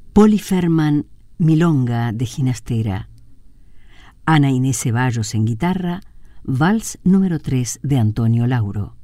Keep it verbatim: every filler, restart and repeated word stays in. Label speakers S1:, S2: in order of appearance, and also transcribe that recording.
S1: Poli Ferman, Milonga de Ginastera. Ana Inés Ceballos en guitarra, Vals número tres de Antonio Lauro.